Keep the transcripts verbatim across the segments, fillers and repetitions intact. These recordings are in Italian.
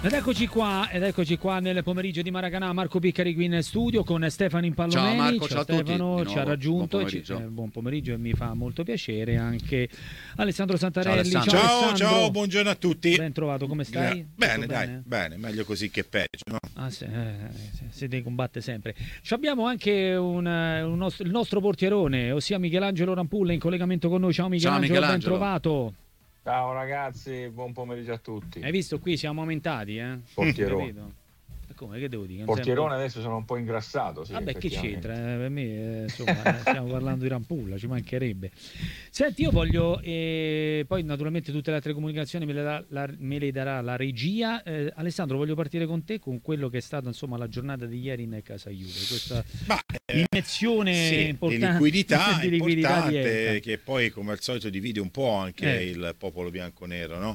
Ed eccoci qua, ed eccoci qua nel pomeriggio di Maracanã. Marco Piccari qui in studio con Stefano Impallomeni. Ciao Marco, ciao, ciao a Stefano, tutti. ci ha raggiunto. Buon pomeriggio. Ci, eh, buon pomeriggio e mi fa molto piacere anche Alessandro Santarelli. Ciao, Ciao, Alessandro. Alessandro. Ciao, ciao, buoندogno a tutti. Ben trovato, come stai? Bene, Tutto dai, bene? bene, meglio così che peggio, no? Ah, sì, eh, si deve combatte sempre. Ci abbiamo anche un, un nostro, il nostro portierone, ossia Michelangelo Rampulla in collegamento con noi. Ciao Michelangelo, Ciao, Michelangelo. ben trovato. Ciao ragazzi, buon pomeriggio a tutti. Hai visto qui siamo aumentati, eh? Portierone. Capito? Come, che devo dire? Portierone sempre... adesso sono un po' ingrassato. Sì, Vabbè, che effettivamente. c'entra? Eh, per me, eh, insomma, stiamo parlando di Rampulla, ci mancherebbe. Senti, io voglio, eh, poi naturalmente tutte le altre comunicazioni me le, da, la, me le darà la regia. Eh, Alessandro, voglio partire con te con quello che è stata insomma la giornata di ieri in casa Juve, questa Ma, eh, iniezione sì, importante di liquidità, di liquidità importante diretta. che poi come al solito divide un po' anche Eh. il popolo bianconero, no?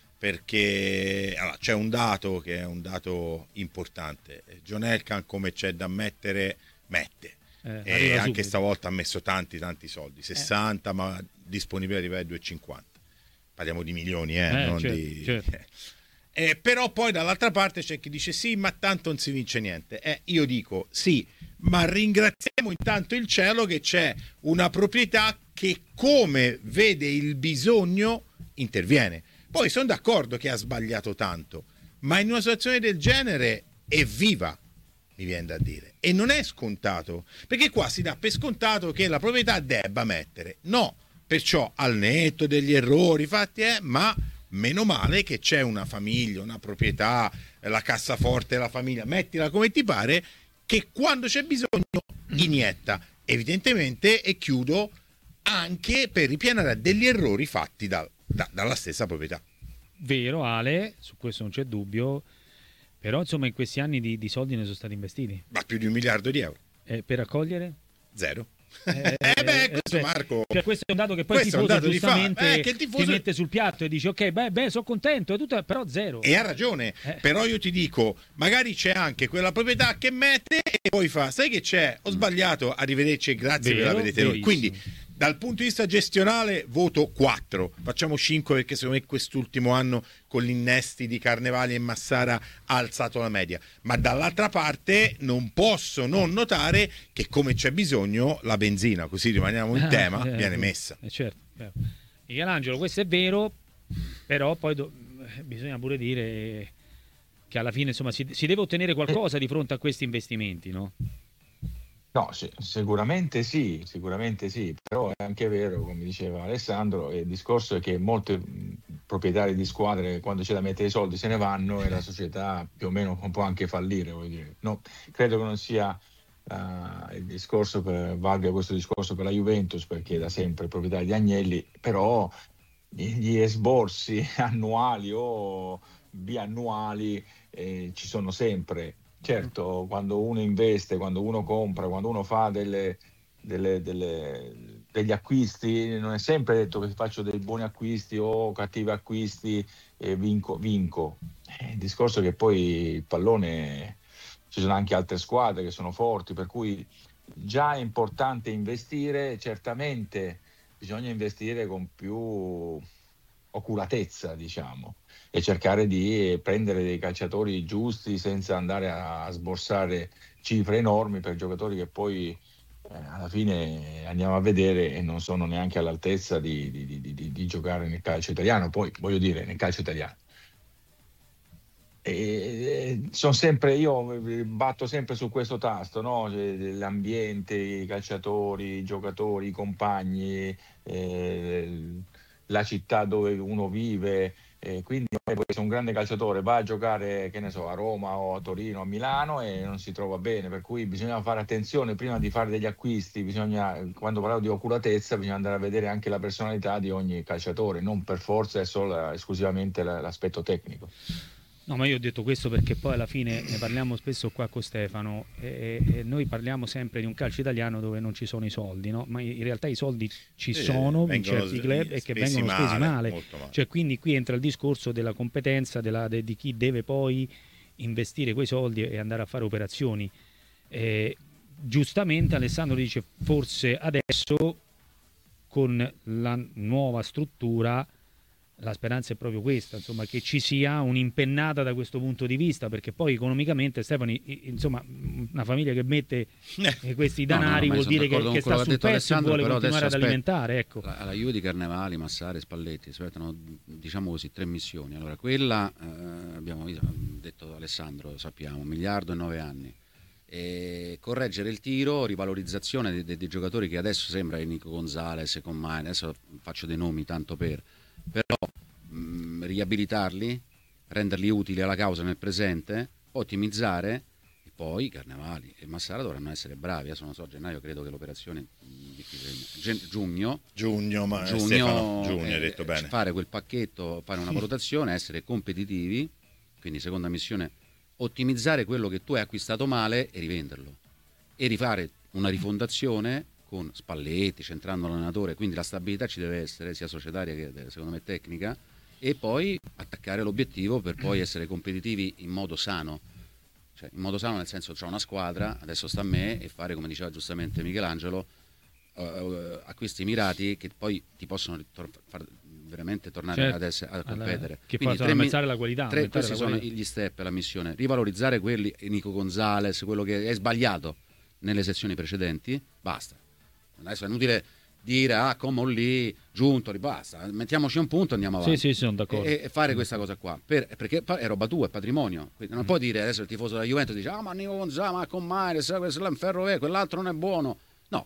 Perché allora, c'è un dato che è un dato importante. John Elkann, come c'è da mettere, mette. Eh, E arriva anche subito. stavolta ha messo tanti tanti soldi, sessanta, ma disponibile arrivare a due virgola cinquanta. Parliamo di milioni, eh, Eh, non certo, di... certo. Eh, però poi dall'altra parte c'è chi dice sì, ma tanto non si vince niente. Eh, io dico sì, ma ringraziamo intanto il cielo che c'è una proprietà che, come vede il bisogno, interviene. Poi sono d'accordo che ha sbagliato tanto, ma in una situazione del genere è viva, mi viene da dire. E non è scontato, perché qua si dà per scontato che la proprietà debba mettere. No, perciò al netto degli errori fatti, eh, ma meno male che c'è una famiglia, una proprietà, la cassaforte della famiglia, mettila come ti pare, che quando c'è bisogno inietta. Evidentemente, e chiudo, anche per ripianare degli errori fatti da, da, dalla stessa proprietà. Vero, Ale, su questo non c'è dubbio, però insomma in questi anni di, di soldi ne sono stati investiti. Ma più di un miliardo di euro. Eh, per accogliere? Zero. Eh, Eh beh, eh, questo cioè, Marco. cioè, questo è un dato che poi il Questo è un tifoso dato di fa- giustamente eh, che il tifoso- ti mette sul piatto e dice ok, beh, beh sono contento, è tutto, però zero. E ha ragione, Eh. però io ti dico, magari c'è anche quella proprietà che mette e poi fa, sai che c'è? Ho sbagliato, arrivederci e grazie Vero, per l'avete tenuto. verissimo. Quindi dal punto di vista gestionale voto quattro, facciamo cinque perché secondo me quest'ultimo anno con gli innesti di Carnevali e Massara ha alzato la media, ma dall'altra parte non posso non notare che come c'è bisogno la benzina, così rimaniamo in Ah, tema, eh, viene eh, messa. eh, certo, certo. Michelangelo, questo è vero, però poi do- bisogna pure dire che alla fine insomma si, si deve ottenere qualcosa di fronte a questi investimenti, no? No, sì, sicuramente sì, sicuramente sì, però è anche vero, come diceva Alessandro, il discorso è che molti mh, proprietari di squadre quando c'è da mettere i soldi se ne vanno e la società più o meno può anche fallire, voglio dire. No, credo che non sia uh, il discorso per, valga questo discorso per la Juventus, perché da sempre proprietario di Agnelli, però gli esborsi annuali o biannuali eh, ci sono sempre. Certo, quando uno investe, quando uno compra, quando uno fa delle, delle, delle, degli acquisti, non è sempre detto che faccio dei buoni acquisti o cattivi acquisti e vinco. vinco. Eh, il discorso è che poi il pallone, ci sono anche altre squadre che sono forti, per cui già è importante investire, certamente bisogna investire con più oculatezza, diciamo, e cercare di prendere dei calciatori giusti senza andare a sborsare cifre enormi per giocatori che poi eh, alla fine andiamo a vedere e non sono neanche all'altezza di, di, di, di, di giocare nel calcio italiano, poi voglio dire nel calcio italiano. E sono sempre, io batto sempre su questo tasto, no? Cioè, l'ambiente, i calciatori, i giocatori, i compagni, eh, la città dove uno vive, eh, quindi se un grande calciatore va a giocare, che ne so, a Roma o a Torino, a Milano e non si trova bene, per cui bisogna fare attenzione prima di fare degli acquisti, bisogna, quando parlo di oculatezza, bisogna andare a vedere anche la personalità di ogni calciatore, non per forza è solo esclusivamente l'aspetto tecnico. No, ma io ho detto questo perché poi alla fine ne parliamo spesso qua con Stefano e, e noi parliamo sempre di un calcio italiano dove non ci sono i soldi, no? Ma in realtà i soldi ci Sì, sono in vengono certi club e che spesi vengono spesi male, male. molto male. Cioè, quindi qui entra il discorso della competenza della, de, di chi deve poi investire quei soldi e andare a fare operazioni. Eh, giustamente Alessandro dice forse adesso con la nuova struttura la speranza è proprio questa, insomma, che ci sia un'impennata da questo punto di vista, perché poi economicamente, Stefani, insomma, una famiglia che mette eh, questi danari no, no, vuol dire che, che sta sul pezzo e vuole continuare ad alimentare. Ecco. Alla Juve di Carnevali, Massara e Spalletti aspettano, diciamo così, tre missioni. Allora, quella, eh, abbiamo detto Alessandro, sappiamo, un miliardo e nove anni. E correggere il tiro, rivalorizzazione dei, dei, dei giocatori che adesso sembra Nico Gonzalez, Commai, adesso faccio dei nomi tanto per... però mh, riabilitarli, renderli utili alla causa nel presente, ottimizzare, e poi i Carnevali e Massara dovranno essere bravi. Adesso non so, gennaio credo che l'operazione Gen- giugno giugno ma giugno, Stefano, giugno eh, hai detto bene, fare quel pacchetto, fare una valutazione, essere competitivi, quindi seconda missione, ottimizzare quello che tu hai acquistato male e rivenderlo e rifare una rifondazione con Spalletti, centrando l'allenatore, quindi la stabilità ci deve essere, sia societaria che secondo me tecnica, e poi attaccare l'obiettivo per poi essere competitivi in modo sano, cioè in modo sano nel senso c'è una squadra, adesso sta a me, e fare, come diceva giustamente Michelangelo, uh, uh, acquisti mirati che poi ti possono ritor- far veramente tornare certo, ad essere, a competere, che quindi possono aumentare la qualità, tre, aumentare questi la sono qualità. Gli step, la missione, rivalorizzare quelli, Nico Gonzalez, quello che è sbagliato nelle sezioni precedenti, basta. Adesso è inutile dire ah come lì giunto, basta, mettiamoci un punto e andiamo avanti. Sì, sì, sono d'accordo. E, e fare questa cosa qua, per, perché è roba tua, è patrimonio. Quindi non mm. puoi dire adesso il tifoso della Juventus dice ah ma Nico Gonzalez, ma con Maires, questo è un ferro vero, quell'altro non è buono. No,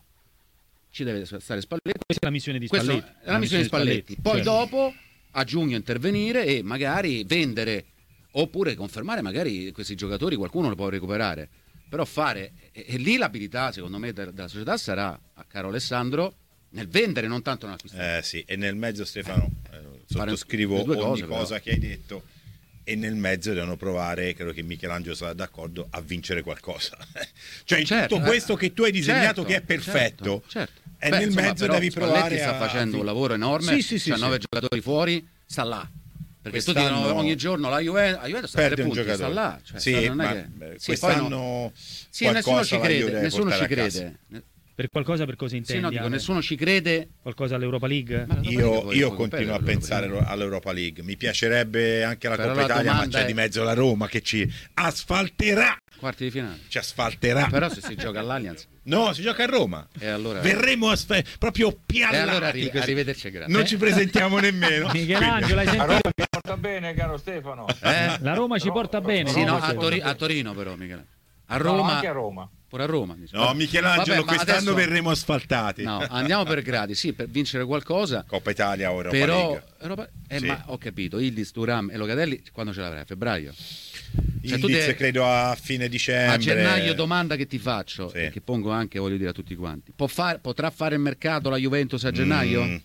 ci deve stare Spalletti. Questa è la missione di Questa Spalletti. è la, la missione di Spalletti. Spalletti. Poi certo. dopo a giugno intervenire e magari vendere, oppure confermare magari questi giocatori, qualcuno lo può recuperare. Però fare, e, e lì l'abilità secondo me della, della società sarà, caro Alessandro, nel vendere, non tanto nell'acquistare. Eh sì, e nel mezzo Stefano, eh, sottoscrivo ogni cose, però. cosa che hai detto, e nel mezzo devono provare, credo che Michelangelo sarà d'accordo, a vincere qualcosa. Cioè in certo, tutto questo che tu hai disegnato certo, che è perfetto, certo, certo. e Beh, nel insomma, mezzo però devi Spalletti provare sta a... facendo un lavoro enorme, sì, sì, sì, c'ha sì. nove giocatori fuori, sta là. Perché tu Quest'anno dicono ogni giorno la Juventus, la Juventus sta a perde tre un punti, giocatore. sta là. Cioè, sì, sta, non è ma che... beh, sì, quest'anno no... sì, qualcosa nessuno ci la Juve crede, deve nessuno ci portare a casa. crede. Per qualcosa, per cosa intendi? Sì, no, dico, nessuno ci crede. Qualcosa all'Europa League? Ma Io, puoi, io puoi continuo a pensare League. all'Europa League. Mi piacerebbe anche la Però Coppa la Italia, ma domanda c'è è- di mezzo la Roma che ci asfalterà. Quarti di finale. Ci asfalterà. Però se si gioca all'Allianz. No, si gioca a Roma. E allora... Verremo asfe- proprio E piallati. allora arri- così. arrivederci, grazie. Non ci presentiamo nemmeno. Michelangelo, hai La sentito? Roma ti porta bene, caro Stefano. Eh? La Roma ci porta No, bene. Sì, no, Roma a, ci Tori- porta a Torino però, Michele. A No, Roma, anche a Roma. pure a Roma. dice. No, Michelangelo, Vabbè, ma quest'anno adesso- verremo asfaltati. No, andiamo per gradi, sì, per vincere qualcosa. Coppa Italia o Europa Però League. Europa- eh, Sì. ma ho capito, Ildiz, Thuram e Locatelli quando ce l'avrai? A febbraio? Cioè, Il tu Leeds devi- credo a fine dicembre. A gennaio domanda che ti faccio, Sì. e che pongo anche, voglio dire, a tutti quanti. Può far- potrà fare il mercato la Juventus a gennaio? Mm,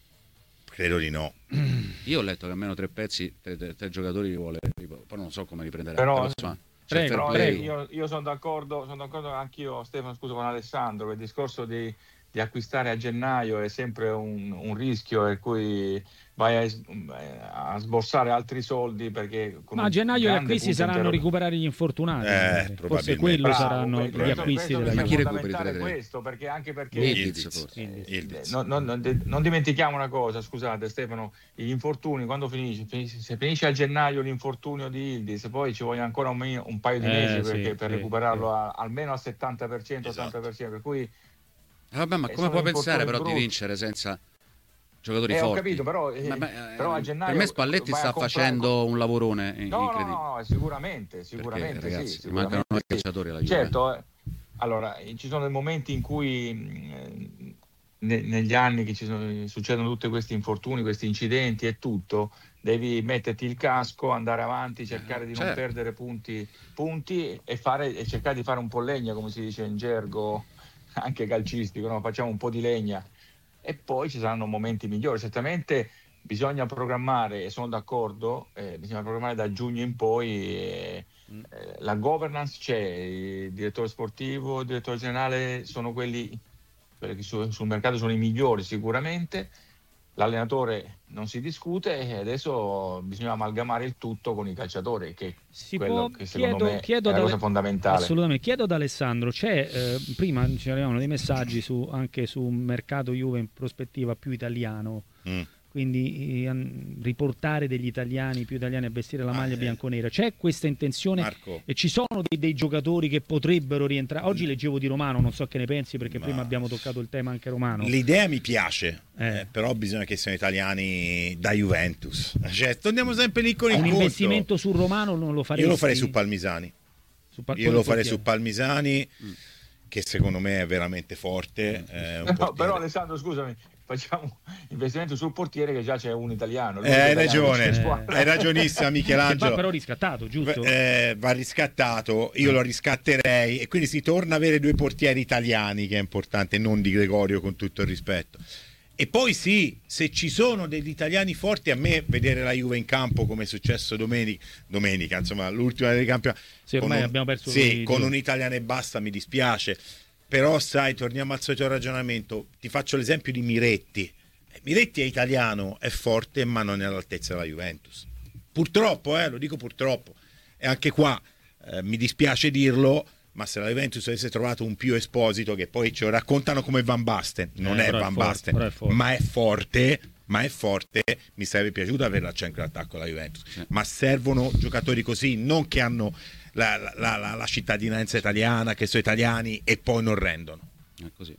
credo di no. Io ho letto che almeno tre pezzi, tre, tre- tre giocatori li vuole, poi non so come li prenderà. Però- insomma, c'è Prego, fair Però play. prego. io, io sono d'accordo, sono d'accordo anch'io, Stefano, scusa, con Alessandro, che il discorso di, di acquistare a gennaio è sempre un, un rischio per cui vai a, es- a sborsare altri soldi perché con Ma a un gennaio gli grande acquisti punto saranno interrogativo. recuperare gli infortunati. Eh, magari. Forse probabilmente. quello Bravo, saranno questo- gli questo- acquisti questo della Ma è chi Juve. recuperi fondamentale tre tre? questo, perché anche perché Ildiz, Ildiz. forse. Ildiz. Ildiz. No, no, no, de- non dimentichiamo una cosa, scusate Stefano, gli infortuni quando finisce, finisce- se finisce a gennaio l'infortunio di Ildiz, poi ci vogliono ancora un, me- un paio di Eh, mesi sì, perché, per sì, recuperarlo sì. a- almeno al settanta per cento, Esatto. ottanta per cento, per cui Eh, vabbè, ma Eh, come sono puoi pensare infortuni però di brutti. vincere senza giocatori Eh, ho forti? capito, però, eh, Ma- ma- però a gennaio per me Spalletti vai a sta comprare- facendo un lavorone in- no, no, incredibile. no, no, sicuramente, sicuramente Perché, ragazzi, sì, ne mancano sicuramente nove sì. calciatori alla Juve. Certo, eh, allora eh, ci sono dei momenti in cui mh, ne- negli anni che ci sono, succedono tutti questi infortuni, questi incidenti e tutto, devi metterti il casco, andare avanti, cercare di non certo. perdere punti, punti e, fare, e cercare di fare un po' legna, come si dice in gergo anche calcistico, no? Facciamo un po' di legna e poi ci saranno momenti migliori. Certamente bisogna programmare, e sono d'accordo, eh, bisogna programmare da giugno in poi. eh, Mm. eh, la governance c'è, il direttore sportivo, il direttore generale sono quelli, quelli che su- sul mercato sono i migliori sicuramente. L'allenatore non si discute e adesso bisogna amalgamare il tutto con i calciatori, che Si quello può, che secondo chiedo, me chiedo è la da- cosa fondamentale. Assolutamente. Chiedo ad Alessandro, c'è, eh, prima ci arrivavano dei messaggi su, anche su un mercato Juve in prospettiva più italiano. Mm. quindi eh, riportare degli italiani, più italiani a vestire la maglia ah, bianconera. C'è questa intenzione Marco. e ci sono dei, dei giocatori che potrebbero rientrare. Oggi leggevo di Romano, non so che ne pensi, perché Ma... prima abbiamo toccato il tema anche Romano. L'idea mi piace, Eh. eh, però bisogna che siano italiani da Juventus. Cioè, torniamo sempre lì con il Un conto. investimento su Romano non lo faresti? Io lo farei su Palmisani. Su Pal- Io lo farei portiere. su Palmisani, mm. che secondo me è veramente forte. È un no, però Alessandro, scusami, facciamo investimento sul portiere che già c'è un italiano. Eh, hai ragione, Eh. hai ragionissima Michelangelo. Che va però riscattato, giusto? Eh, va riscattato, io lo riscatterei e quindi si torna a avere due portieri italiani, che è importante, non di Gregorio, con tutto il rispetto. E poi sì, se ci sono degli italiani forti, a me vedere la Juve in campo come è successo domenica, domenica insomma l'ultima dei campionati, Sì, ormai con un, abbiamo perso sì, i- con un italiano e basta, mi dispiace. Però sai, torniamo al solito ragionamento, ti faccio l'esempio di Miretti. Miretti è italiano, è forte, ma non è all'altezza della Juventus. Purtroppo, eh, lo dico purtroppo. E anche qua eh, mi dispiace dirlo, ma se la Juventus avesse trovato un Pio Esposito, che poi ci raccontano come Van Basten, non Eh, è però è Van forte, Basten, però è forte. ma è forte, ma è forte, mi sarebbe piaciuto averla al centro d'attacco la Juventus. Sì. Ma servono giocatori così, non che hanno la, la- la- la cittadinanza italiana, che sono italiani e poi non rendono. È così.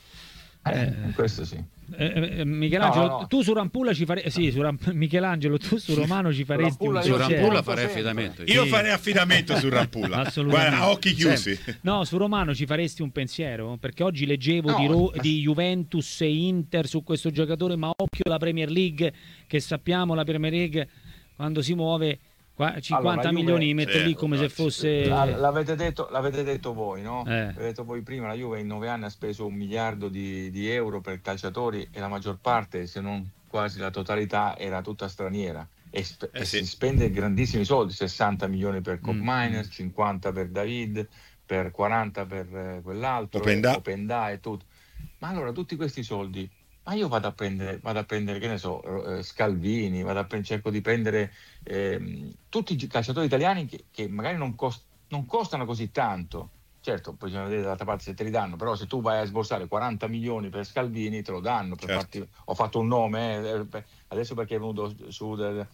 Eh, questo sì. Eh, eh, Michelangelo, No, no, no. tu su Rampulla ci faresti, sì, su Ram- Michelangelo, tu su Romano ci faresti un Rampulla Su io pensiero. Rampulla certo. farei Sempre. affidamento. Io Sì. farei affidamento su Rampulla. Assolutamente. Guarda, a occhi chiusi. No, su Romano ci faresti un pensiero? Perché oggi leggevo No, di, Ro- ma- di Juventus e Inter su questo giocatore, ma occhio alla Premier League, che sappiamo la Premier League quando si muove qua- cinquanta Allora, Juve- milioni li mette Sì, lì come se ragazzi. fosse... La- l'avete, detto, l'avete detto voi, no? Eh. L'avete detto voi prima, la Juve in nove anni ha speso un miliardo di, di euro per calciatori e la maggior parte, se non quasi la totalità, era tutta straniera. E, sp- Eh e sì. si spende grandissimi soldi, sessanta milioni per Cop Mm. Miner, cinquanta per David, per quaranta per eh, quell'altro, Openda. e, Openda e tutto. Ma allora tutti questi soldi, ma io vado a prendere, vado a prendere che ne so, eh, Scalvini, vado a pre- cerco di prendere ehm, tutti i calciatori italiani che, che magari non, cost- non costano così tanto. Certo, poi bisogna vedere dall'altra parte se te li danno, però se tu vai a sborsare quaranta milioni per Scalvini te lo danno. Per Certo. farti- ho fatto un nome, eh, per- adesso perché è venuto su, del-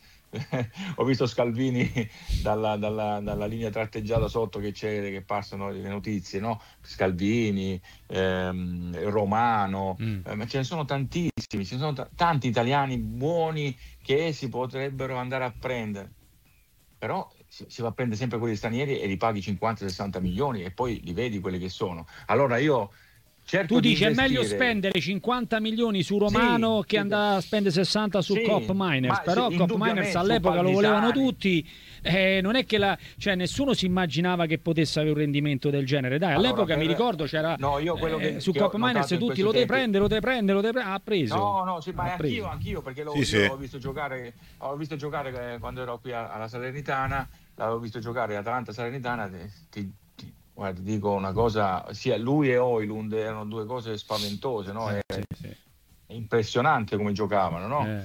ho visto Scalvini dalla, dalla- dalla linea tratteggiata sotto che c'è, che passano le notizie, no? Scalvini, ehm, Romano, Mm. eh, ma ce ne sono tantissimi, ci sono t- tanti italiani buoni che si potrebbero andare a prendere, però si, si va a prendere sempre quelli stranieri e li paghi cinquanta sessanta milioni e poi li vedi quelli che sono. Allora io cerco Tu di dici è meglio investire- spendere cinquanta milioni su Romano Sì, che sì, andare a spendere sessanta su sì, Cop Miners, ma però sì, Cop indubbiamente, Miners su all'epoca lo Palmisani. volevano tutti, eh, non è che la, cioè, nessuno si immaginava che potesse avere un rendimento del genere. Dai, Allora, all'epoca mi per- ricordo c'era No, io quello eh, che- su che Cop ho Miners notato in tutti questi lo devi tempi- prendere, lo devi prendere, lo devi prendere, ha preso. No, no, sì, ma Ha anch'io, preso. anch'io perché l'ho, Sì, io sì. l'ho visto giocare, ho visto giocare eh, quando ero qui a- alla Salernitana, l'avevo visto giocare Atalanta Salernitana, eh, ti, ti- guarda, ti dico una cosa, sia lui e Oilund erano due cose spaventose, no? È, Sì, sì. è impressionante come giocavano, no? Eh.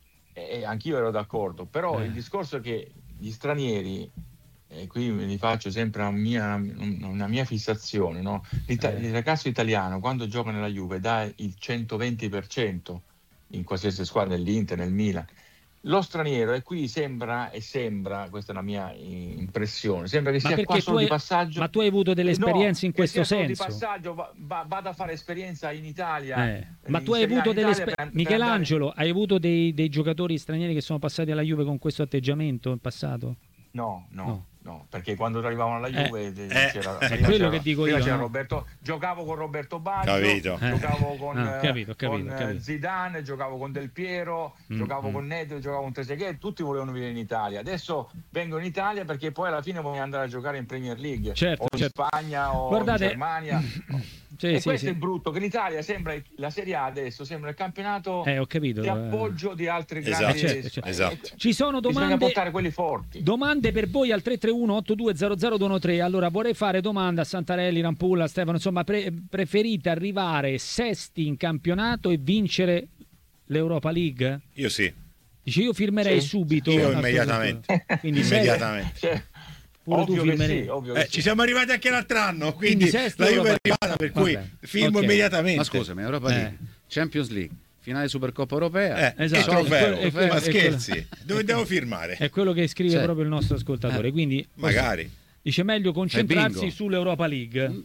E, e anch'io ero d'accordo, però Eh. il discorso è che gli stranieri, e qui me li faccio sempre una mia, una mia fissazione, no? L'ita- Eh. Il ragazzo italiano quando gioca nella Juve dà il centoventi per cento in qualsiasi squadra, nell'Inter, nel Milan. Lo straniero, e qui sembra, e sembra, questa è una mia eh, impressione, sembra che Ma sia qua perché tu solo hai, di passaggio. ma tu hai avuto delle Eh, no, esperienze in che questo sia solo senso? Di passaggio, va, va- vada a fare esperienza in Italia. Eh, Ma in tu hai Serie A avuto in delle Italia esper- per- per Michelangelo, hai avuto dei, dei giocatori stranieri che sono passati alla Juve con questo atteggiamento in passato? No, no, No. no, perché quando arrivavano alla Eh, Juve eh, eh, c'era, è prima quello c'era- che dico prima io, c'era no? Roberto, giocavo con Roberto Baggio, Capito. Eh. giocavo con, Ah, eh, capito, capito, con, eh, capito. Zidane, giocavo con Del Piero, Mm, giocavo mm. con Nedved, giocavo con Trezeguet, tutti volevano venire in Italia. Adesso vengo in Italia perché poi alla fine voglio andare a giocare in Premier League, Certo, o in certo. Spagna o Guardate- in Germania. Sì, e sì, questo sì. è il brutto, che l'Italia sembra, la Serie A adesso sembra il campionato Eh, ho capito. di eh. appoggio di altri Esatto, grandi. certo, certo. Esatto. Ci sono Bisogna domande, portare quelli forti. domande per voi al tre tre uno otto due zero zero due uno tre. Allora, vorrei fare domanda a Santarelli, Rampulla, Stefano. Insomma, pre- preferite arrivare sesti in campionato e vincere l'Europa League? Io sì, Dice, io firmerei Sì. subito. Io a questo immediatamente. punto. Quindi sesti- immediatamente. Cioè, Pure tu ovvio che firmerei. sì, ovvio che Eh, sì. ci siamo arrivati anche l'altro anno, quindi Quindi sesti la Juve è Europa- arrivata, per cui Vabbè, firmo ok. immediatamente. Ma scusami, Europa Eh. League, Champions League, finale Supercoppa Europea. Eh, Esatto, che trofeo, è quello- ma è quello- scherzi, dove devo firmare? È quello che scrive Sì. proprio il nostro ascoltatore. Eh. Quindi Magari. dice meglio concentrarsi bingo. sull'Europa League.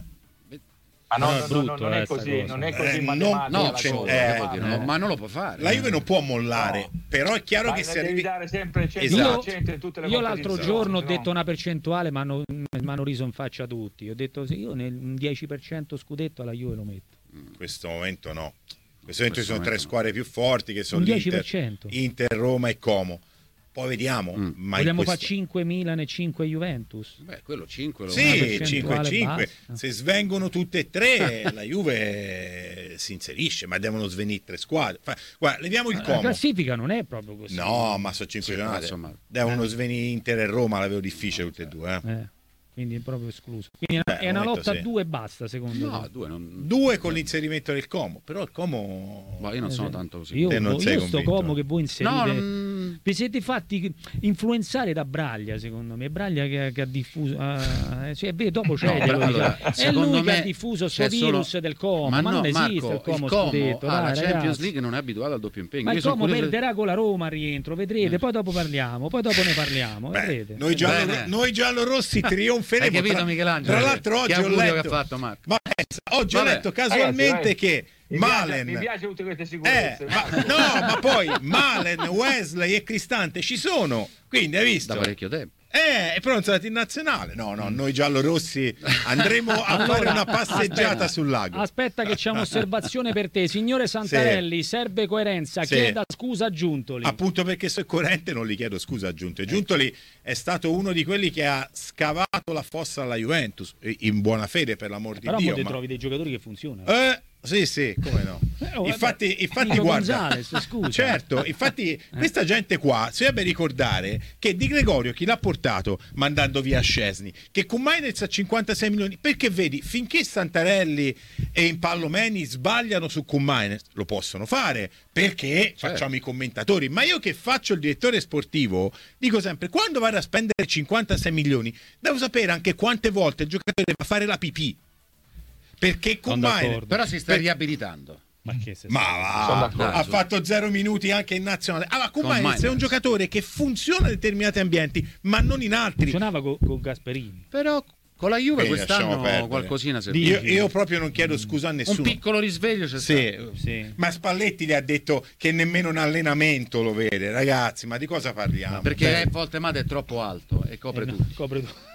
Ah, no, No, è no, no, brutto, non eh, è sta così, cosa. non è Eh, così non- matematica No, la c'è- c'è, cosa. eh, che vuol dire, no, eh. ma non lo può fare. La Juve non può mollare, No. però è chiaro Ma che se devi arrivi... dare sempre il cento Esatto. per cento in tutte le Io l'altro competizioni, giorno ho no? detto una percentuale, ma hanno mi hanno riso in faccia tutti. Ho detto sì, io nel un dieci per cento scudetto alla Juve lo metto. In questo momento no. In questo momento ci questo sono tre momento no. squadre più forti che sono Un l'Inter, dieci per cento. Inter, Roma e Como. Poi vediamo. Mm. Ma Vogliamo in fare questo... cinque Milan e cinque Juventus? Beh, quello cinque lo Sì, Una cinque percentuale cinque. bassa. Se svengono tutte e tre, la Juve si inserisce, ma devono svenire tre squadre. Fa- Guarda, leviamo il La Como. classifica non è proprio così. No, ma sono cinque Sì, giornate. insomma. Devono svenire Inter e Roma, l'avevo difficile tutte e due. eh. Eh, quindi è proprio escluso. Quindi è una- Beh, è una al lotta momento a sì. due e basta, secondo No, me. due non... Due con l'inserimento del Como, però il Como... Boh, io non sono Eh, tanto così. Io, Te non io sei sto convinto. Como che voi inserite. No, non... Vi siete fatti influenzare da Braglia, secondo me. È Braglia che, che ha diffuso. ah, eh, cioè, beh, dopo c'è. No, allora, è secondo lui che me ha diffuso sto c'è solo- virus del Como. Ma, Ma, no, non esiste Marco, il Como il Como scudetto. alla Dai, Champions ragazzi. League non è abituato al doppio impegno. Ma Io il sono Como curioso- perderà con la Roma al rientro, vedrete. Poi dopo parliamo. Poi dopo ne parliamo. Beh, vedrete. noi, giallo, Bene. noi giallorossi trionferemo. Hai capito, tra, Michelangelo? tra l'altro oggi Che ho augurio letto, che ha fatto Marco? ma pensa, oggi Vabbè. ho letto casualmente Ragazzi, che Mi piace, Malen, mi piace tutte queste eh, sicurezze. ma, no, ma poi Malen, Wesley e Cristante ci sono, quindi hai visto? Da parecchio tempo. Eh, però non sono andati in nazionale. No, no, noi giallorossi andremo a fare una passeggiata aspetta, sul lago. Aspetta che c'è un'osservazione per te. Signore Santarelli, serve coerenza. Sì. Chieda scusa a Giuntoli. Appunto perché sono coerente non gli chiedo scusa a Giuntoli. Giuntoli è stato uno di quelli che ha scavato la fossa alla Juventus, in buona fede per l'amor di Però Dio. mo te ma- trovi dei giocatori che funzionano. Eh, sì, sì, come no. Eh, oh, infatti, vabbè, infatti Nico guarda, Gonzalez, scusa. certo, infatti questa gente qua si deve ricordare che Di Gregorio chi l'ha portato mandando via Szczesny, che con Mainz a cinquantasei milioni, perché vedi, finché Santarelli e Impallomeni sbagliano su Mainz lo possono fare, perché Certo. facciamo i commentatori, ma io che faccio il direttore sportivo dico sempre, quando vado a spendere cinquantasei milioni devo sapere anche quante volte il giocatore deve fare la pipì. Perché con Sono Mainz d'accordo. Però si sta Per- riabilitando. Ma che se ma Sono va, d'accordo. ha Dai, fatto zero minuti anche in nazionale. Allora, Con Koumainis è un Mainz. giocatore che funziona in determinati ambienti, ma non in altri. funzionava con, con Gasperini. Però con la Juve Quindi lasciamo quest'anno perdere. qualcosina si è Di- Io, io proprio non chiedo scusa a Un nessuno. piccolo risveglio c'è Sì. stato. Sì. Ma Spalletti gli ha detto che nemmeno un allenamento lo vede, ragazzi. Ma di cosa parliamo? Perché Beh, a volte Mate è troppo alto e copre Eh, no, tutto. copre tutto.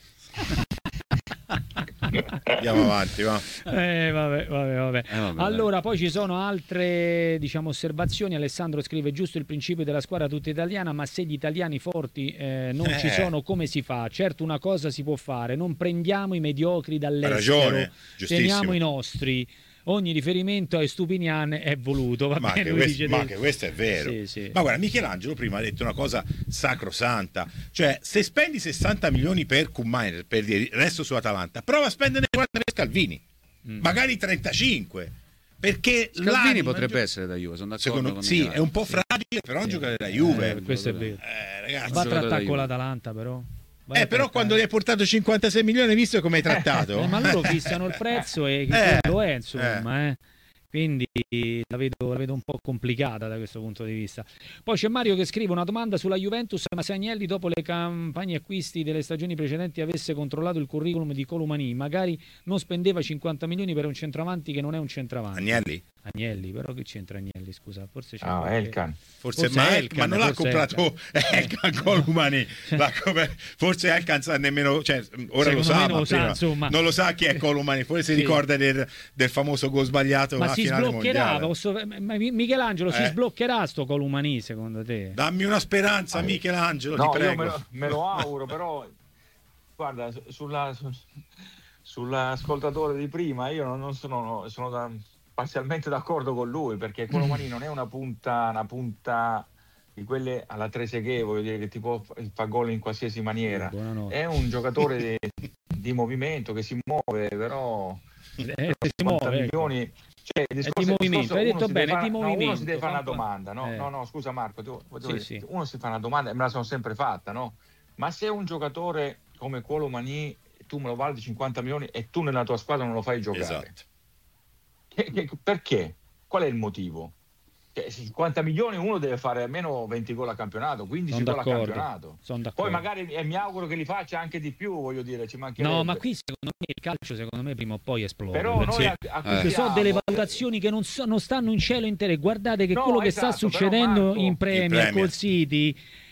andiamo avanti, va. Eh, vabbè, vabbè, vabbè. Eh, vabbè, Allora, poi ci sono altre, diciamo, osservazioni. Alessandro scrive: giusto il principio della squadra tutta italiana, ma se gli italiani forti eh, non Eh. ci sono, come si fa? Certo, una cosa si può fare: non prendiamo i mediocri dall'estero, ragione, giustissimo. teniamo i nostri. Ogni riferimento a Stupinian è voluto. Va Ma, bene, che lui questo, dice ma del- che questo è vero. Sì, sì. Ma guarda, Michelangelo prima ha detto una cosa sacrosanta. Cioè, se spendi sessanta milioni per Koumainis, per dire, il resto su Atalanta, prova a spendere quaranta per Scalvini. Mm. Magari trentacinque. Perché Scalvini l'anima- potrebbe essere da Juve, sono d'accordo Secondo con sì, Michelangelo. è un po' fragile, però è un giocatore da Juve. Eh, questo è vero. Eh, ragazzi. Va a giocatore trattare da con Juve. l'Atalanta, però. Va Eh, a però trattare. quando gli hai portato cinquantasei milioni, hai visto come hai trattato? Eh, ma loro fissano il prezzo e Eh, quello è, insomma, eh. Quindi la vedo, la vedo un po' complicata da questo punto di vista. Poi c'è Mario che scrive una domanda sulla Juventus: ma se Agnelli dopo le campagne acquisti delle stagioni precedenti avesse controllato il curriculum di Colomani, magari non spendeva cinquanta milioni per un centravanti che non è un centravanti. Agnelli? Agnelli, però che c'entra Agnelli, scusa, forse c'è Ah, qualche- Elkan. Forse, Forse ma, Elkan, ma non l'ha forse comprato Elkan Colomani. L'ha come- forse Elkan sa nemmeno, cioè, ora lo Secondo sa, me non ma lo sa, prima insomma. non lo sa chi è Colomani, forse si Sì. ricorda del, del famoso gol sbagliato Ma alla si finale sbloccherà, mondiale. posso- ma Michelangelo si Eh. sbloccherà sto Colomani secondo te? Dammi una speranza, Michelangelo, No, ti io prego. me lo, me lo auguro, però guarda, su- sulla, su- sull'ascoltatore di prima io non, non sono, sono da- parzialmente d'accordo con lui, perché Colomani non è una punta, una punta di quelle alla Trezeguet, voglio dire, che ti può fa gol in qualsiasi maniera. Buonanotte. È un giocatore di, di movimento che si muove, però Eh, si cinquanta muove, ecco. milioni, cioè, il discorso- di il movimento, discorso, hai uno detto si bene, deve è di fare- no, uno movimento, si deve fare una fa un po'. domanda, no? Eh. No, no, scusa Marco, tu- voglio Sì, dire, sì. uno si fa una domanda e me la sono sempre fatta, no? Ma se un giocatore come Colomani tu me lo valdi cinquanta milioni e tu nella tua squadra non lo fai giocare, Esatto. che- che- perché? qual è il motivo? Cioè, cinquanta milioni uno deve fare almeno venti gol a campionato, quindici gol a campionato. Poi magari, e mi auguro che li faccia anche di più, voglio dire, ci mancherebbe. No, ma qui secondo me il calcio secondo me prima o poi esplode. Però noi sì. acquistiamo, eh. sono delle valutazioni che non, so, non stanno in cielo intere. Guardate che no, quello che esatto, sta succedendo Marco, in Premier, Premier col City,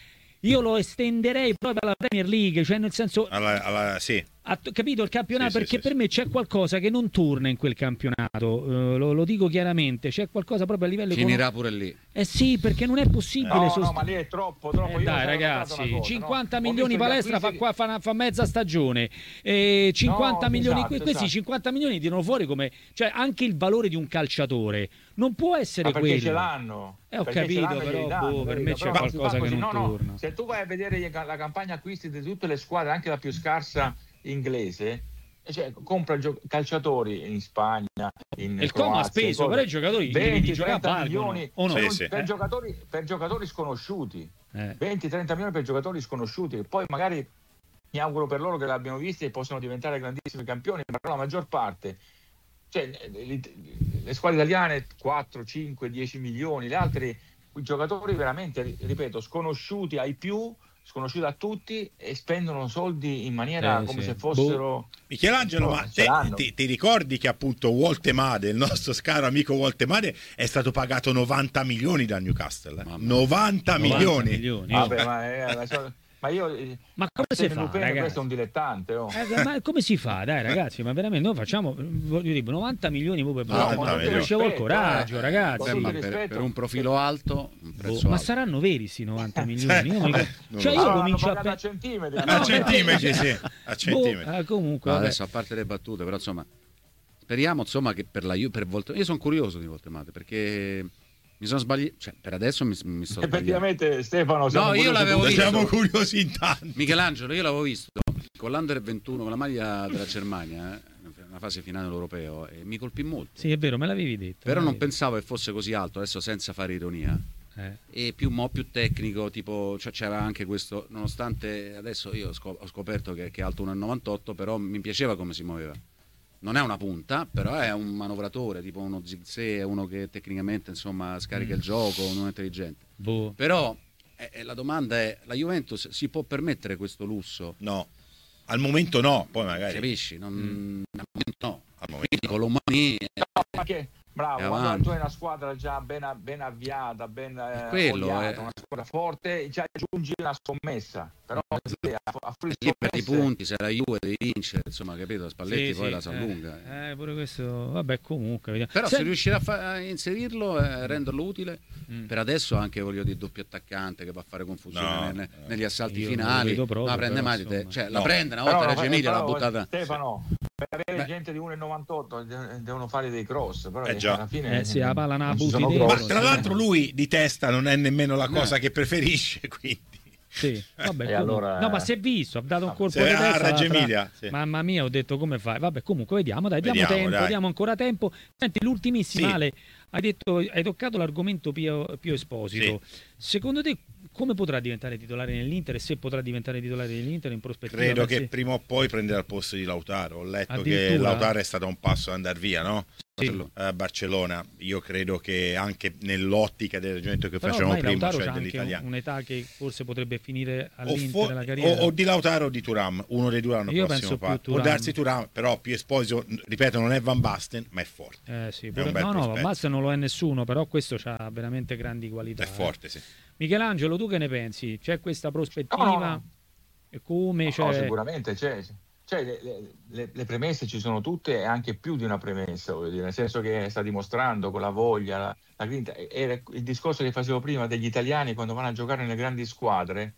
io lo estenderei proprio alla Premier League, cioè nel senso alla, alla, sì. ha capito il campionato, sì, perché sì, per sì. me c'è qualcosa che non torna in quel campionato, uh, lo, lo dico chiaramente, c'è qualcosa proprio a livello finirà economico. pure lì. Eh sì, perché non è possibile. no, sost... no, ma lì è troppo, troppo. Eh Io dai ragazzi, cosa, cinquanta no? milioni palestra fa, qua, fa, fa mezza stagione, eh, cinquanta no, milioni, esatto, questi esatto. cinquanta milioni tirano fuori come, cioè anche il valore di un calciatore non può essere ma perché quello. ce l'hanno. Eh, ho capito, però danno, boh, per me c'è però qualcosa che non no, torna. No. Se tu vai a vedere la campagna acquisti di tutte le squadre, anche la più scarsa inglese, cioè, compra gio- calciatori in Spagna, in il Como ha speso però i giocatori venti trenta milioni o no? Sì, sì. Per, eh. giocatori, per giocatori sconosciuti, eh. venti trenta milioni per giocatori sconosciuti, poi magari mi auguro per loro che l'abbiano visti e possano diventare grandissimi campioni, però la maggior parte, cioè, le, le squadre italiane quattro, cinque, dieci milioni, le altre giocatori veramente, ripeto, sconosciuti ai più, sconosciuti a tutti, e spendono soldi in maniera eh, come sì. se fossero... Michelangelo, Oh, ma ce te, l'hanno. ti, ti ricordi che appunto Woltemade, il nostro caro amico Woltemade, è stato pagato novanta milioni da Newcastle? eh? novanta milioni. milioni. Vabbè, ma, è, la sua- ma io... Ma come si fa, Lupin, ragazzi? questo è un dilettante. Oh. Eh, ma come si fa, dai ragazzi, ma veramente noi facciamo, voglio dire, novanta milioni proprio per No, ma milioni. ci vuole il Rispetto, coraggio, eh. ragazzi. Beh, ma tutto per, rispetto. per un profilo alto, un Boh, prezzo ma alto. saranno veri sti novanta milioni? Io mi- Non cioè lo io so. comincio a a pensare centimetri. A no, centimetri, perché- sì, a centimetri. Boh, eh, comunque No, vabbè. adesso a parte le battute, però insomma, speriamo insomma che per la Ju- per Volte, io sono curioso di Voltemate perché mi sono sbagliato, cioè per adesso mi, mi sto sbagliando. Effettivamente Stefano, siamo No, io curiosi l'avevo tutti. visto. Siamo curiosi in tanti. Michelangelo, io l'avevo visto con l'Under ventuno, con la maglia della Germania, eh, una fase finale dell'Europeo, e mi colpì molto. Sì, è vero, me l'avevi detto. Però me non l'avevi pensavo che fosse così alto, adesso senza fare ironia. detto. Eh. E più, mo, più tecnico, tipo, cioè c'era anche questo, nonostante adesso io scop- ho scoperto che, che è alto uno virgola novantotto, però mi piaceva come si muoveva. Non è una punta, però è un manovratore, tipo uno Zirkzee, uno che tecnicamente insomma scarica Mm. il gioco, uno intelligente. Boh. Però eh, eh, la domanda è, la Juventus si può permettere questo lusso? No, al momento no, poi magari. Capisci? Non, Mm. al momento no. Al momento Quindi con l'Omani eh, Ma che- bravo, È quando avanti. tu hai una squadra già ben, ben avviata, ben eh, quello, oliata, eh. una squadra forte, ci aggiungi una scommessa. Però sì, a, a fuori lì per i scommesse- punti, se la Juve devi vincere, insomma, capito? Spalletti Sì, poi sì, la si allunga. eh. Eh, eh, pure questo, vabbè, comunque vediamo. Però Senti- se riuscirà a, fa- a inserirlo e a renderlo utile, Mm. per adesso anche voglio dire doppio attaccante che va a fare confusione No, ne- no. negli assalti Io non lo finali, vedo proprio, non la prende però, mai, te- insomma. cioè la No. prende una Però, volta Reggio Emilia l'ha però, buttata. Stefano, per avere Beh. gente di uno virgola novantotto de- devono fare dei cross, però Eh già. alla fine Eh sì, la palla non la non ci butti sono dentro. Ma cross. tra l'altro lui di testa non è nemmeno la cosa No. che preferisce, quindi. Sì, vabbè, E comunque- allora- no, ma si è visto, ha dato un colpo Se- di a testa. Reggio l'altra- Emilia, sì. Mamma mia, ho detto come fai. Vabbè, comunque vediamo, dai, diamo Vediamo, tempo, dai. diamo ancora tempo. Senti, l'ultimissima, Sì. Ale, hai detto, hai toccato l'argomento Pio, Pio Esposito. Secondo te come potrà diventare titolare nell'Inter e se potrà diventare titolare nell'Inter in prospettiva? Credo Pensi- che prima o poi prenderà il posto di Lautaro. Ho letto che Addirittura? Lautaro è stato a un passo ad andare via, no? Sì. A Barcellona. Io credo che anche nell'ottica del ragionamento che Però facevamo ormai prima, Lautaro cioè c'ha anche dell'italiano. un'età che forse potrebbe finire O, all'Inter fo- la o, carriera. o di Lautaro o di Thuram, uno dei due l'anno Io prossimo penso più fa. Può Thuram. darsi Thuram, però più Esposito, ripeto, non è Van Basten, ma è forte. Eh sì, È pure- un bel no, no, prospetto. Basta non lo è nessuno, però questo ha veramente grandi qualità. È eh. forte, sì. Michelangelo, tu che ne pensi? C'è questa prospettiva? No, no, no. E come? No, Cioè... sicuramente c'è. Cioè, le, le- le premesse ci sono tutte e anche più di una premessa, voglio dire, nel senso che sta dimostrando con la voglia, la, la grinta. Era il discorso che facevo prima degli italiani quando vanno a giocare nelle grandi squadre,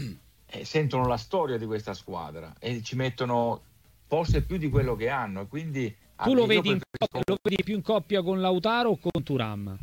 eh, sentono la storia di questa squadra e ci mettono forse più di quello che hanno. E quindi Tu lo io vedi, in preferisco- coppia, lo vedi più in coppia con Lautaro o con Thuram?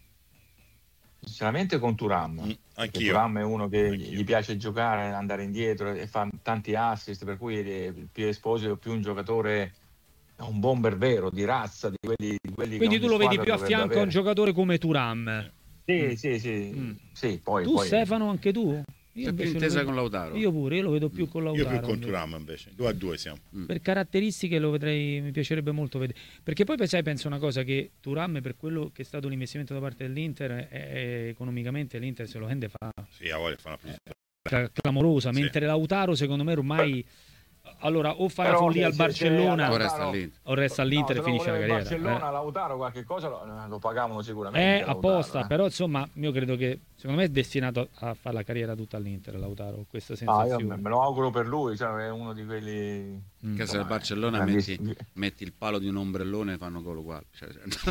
Sinceramente con Thuram. Mm, Perché anch'io. Thuram è uno che Anch'io. gli piace giocare, andare indietro e fa tanti assist, per cui è più Esposito, più un giocatore, un bomber vero, di razza, di quelli, di quelli che Quindi ogni tu lo vedi squadra più a dovrebbe fianco a un avere. giocatore come Thuram. Sì, sì, sì. Mm. Sì, poi, Tu poi- Stefano, anche tu? Io Sei più invece lo intesa vedo- con Lautaro. Io pure, io lo vedo più con Io Lautaro. più con invece. Thuram invece. due a due siamo. Per caratteristiche lo vedrei, mi piacerebbe molto vedere. Perché poi sai, penso una cosa, che Thuram, per quello che è stato l'investimento da parte dell'Inter, è, è- economicamente l'Inter se lo rende fa Sì, a voglia fa una plus- cla- clamorosa, Sì. mentre Lautaro secondo me ormai allora o fa la Però follia al se- se- Barcellona O resta all'Inter. o resta all'Inter No, e se finisce la voleva il carriera. Barcellona, eh. Lautaro qualche cosa lo, lo pagavano Eh, sicuramente. Lautaro, apposta, eh. però insomma io credo che secondo me è destinato a, a fare la carriera tutta all'Inter Lautaro, ho questa Ah, sensazione. io me, me lo auguro per lui, cioè, è uno di quelli. Mm. Che se il Barcellona grandissimi. metti, metti il palo di un ombrellone fanno gol uguale. Cioè,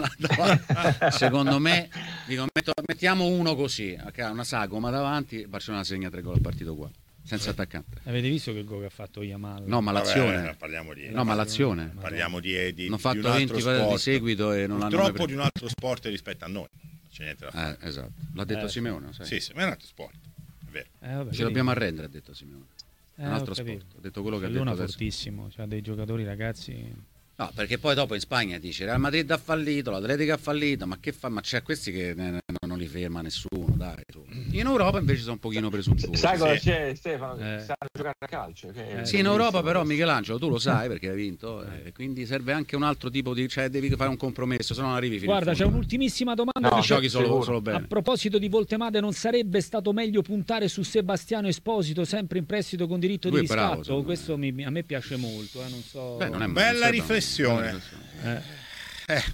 secondo me, dico, metto- mettiamo uno così, ok, una sagoma davanti, il Barcellona segna tre gol al partito uguale, senza attaccante. Avete visto che gol che ha fatto Yamal? No, ma Vabbè, l'azione. parliamo di, No, ma l'azione. parliamo di, di, Hanno di fatto un altro venti partite sport. di seguito e non l'hanno mai Purtroppo preso. di un altro sport rispetto a noi. Non c'è niente da fare. Eh, esatto. L'ha detto Eh, Simeone, sai. Sì, sì, ma è un altro sport. È vero. Eh, vabbè, Ci vedi. dobbiamo arrendere, ha detto Simeone. Eh, È un altro ho capito. sport. Ha detto quello che ha Barcellona detto adesso. fortissimo, cioè dei giocatori ragazzi. No, perché poi dopo in Spagna dice Real Madrid ha fallito, l'Atletica ha fallito, ma che fa? Ma c'è questi che ne- ne- non li ferma nessuno, dai. su. In Europa invece sono un pochino presuntuosi. Sai cosa Sì. c'è, Stefano? Eh. Sanno giocare a calcio. Che è Eh, Sì, in Europa bellissimo però questo. Michelangelo tu lo sai perché hai vinto, eh, quindi serve anche un altro tipo di, cioè devi fare un compromesso, se no non arrivi fino Guarda, in c'è fondo. un'ultimissima domanda. No, dice- Giochi solo, sicuro. solo A bene. proposito di Voltemade, non sarebbe stato meglio puntare su Sebastiano Esposito, sempre in prestito con diritto Lui di è bravo, riscatto? secondo me. Questo mi- a me piace molto, eh, non so. Beh, non è Bella non serve- riflessione. bella riflessione. Eh, Eh,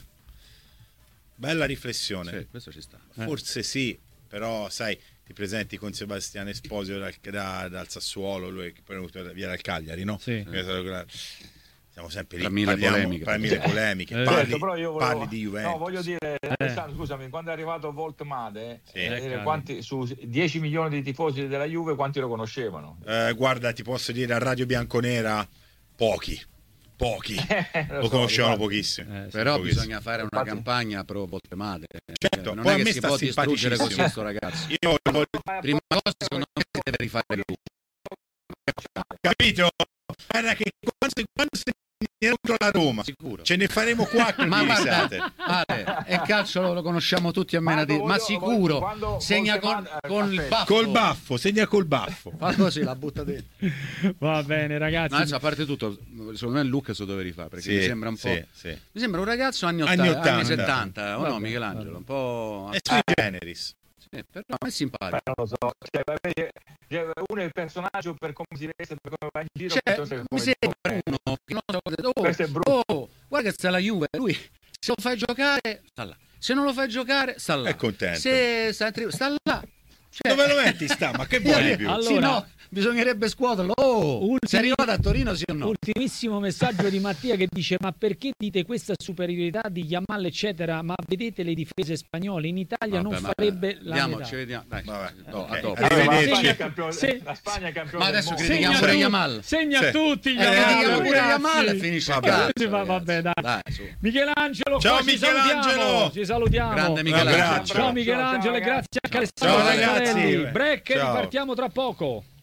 bella riflessione. Sì, questo ci sta. Forse sì, però sai, ti presenti con Sebastiano Esposito dal, da- dal Sassuolo, lui che poi è venuto via dal Cagliari, no? Sì. Siamo sempre lì, Tra mille parliamo- polemiche. tra mille polemiche. Eh, Parli, Certo, però io volevo- parli di Juventus. No, voglio dire, Alessandro, scusami, quando è arrivato Voltemade, Sì. eh, Eh, quanti, su dieci milioni di tifosi della Juve, quanti lo conoscevano? Eh, guarda, ti posso dire a Radio Bianconera pochi, pochi, lo, so, conoscevano infatti. pochissimo. eh, sì. Però pochissimo. bisogna fare una Infatti- campagna pro Voltemade. Certo, non poi è a che me si sta può distruggere così simpaticissimo. sto ragazzo. Io voglio Prima cosa secondo me si deve rifare lui. capito? Guarda che quando, quando se ne contro la Roma, Sicuro. ce ne faremo quattro Ma di guarda, risate. Ale, e il calcio lo, lo conosciamo tutti a meno Quando di... Ma voglio- sicuro, quando segna con, Voltemade- con il aspetta. baffo. Col baffo, segna col baffo. Fa così, la butta dentro. Va bene, ragazzi. No, adesso, a parte tutto, secondo me il look se lo deve rifare, perché Sì, mi sembra un po'... sì, sì. Mi sembra un ragazzo anni Anni ottanta, anni, ottanta. settanta, o no Vabbè, Michelangelo? vabbè. Un po'... E sui generis. Sì, però a me è simpatico. Non lo so, cioè, vedi, cioè, uno è il personaggio per come si veste, per come va in giro. Cioè, piuttosto che mi come sembra gioca. uno che non so, Questo è oh, brutto. oh, guarda che sta la Juve, lui se lo fai giocare sta là, se non lo fai giocare sta là, È contento. se sta, tri- sta là. Cioè, Dove lo metti sta? Ma che vuoi di più? Allora- sì, no, bisognerebbe scuoterlo. Oh, Ultimi- sei arrivato a Torino sì o no? Ultimissimo messaggio di Mattia che dice: ma perché dite questa superiorità di Yamal eccetera, ma vedete le difese spagnole, in Italia Vabbè, non ma- farebbe la andiamo, metà. ci vediamo. Dai, Vabbè, no, ok. a dopo. Allora, la Arrivederci. Spagna è campione, Sì. la Spagna è campione Ma del adesso mondo. critichiamo Segna pure tu- Yamal. Segna Sì. tutti, Eh, Yamal, critichiamo pure ragazzi. Yamal e finisce il Vabbè. calcio, Sì, va- ragazzi. vabbè, dai. Dai, su. Michelangelo, Ciao, qua ci Michelangelo. salutiamo, ci salutiamo. Grande Un Michelangelo. abbraccio. Ciao Michelangelo e Ciao, grazie a Ciao. Alessandro Ciao, ragazzi. Santarelli. Break, Ciao. ripartiamo tra poco.